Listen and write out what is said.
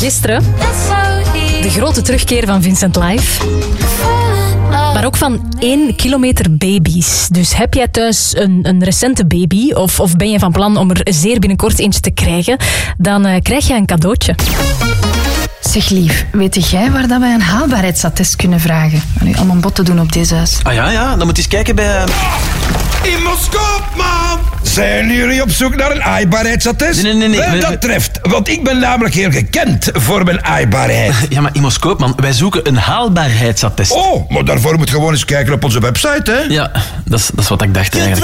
Gisteren de grote terugkeer van Vincent Live. Maar ook van 1 kilometer baby's. Dus heb jij thuis een recente baby of ben je van plan om er zeer binnenkort eentje te krijgen, dan krijg je een cadeautje. Zeg lief, weet jij waar dat wij een haalbaarheidsattest kunnen vragen? Om nu allemaal bod te doen op deze huis. Ah ja, dan moet je eens kijken bij... Imoscoop, man! Zijn jullie op zoek naar een aaibaarheidsattest? Nee. Wel, dat treft, want ik ben namelijk heel gekend voor mijn aaibaarheid. Ja, maar Imoscoop, man, wij zoeken een haalbaarheidsattest. Oh, maar daarvoor moet je gewoon eens kijken op onze website, hè? Ja, dat is wat ik dacht eigenlijk.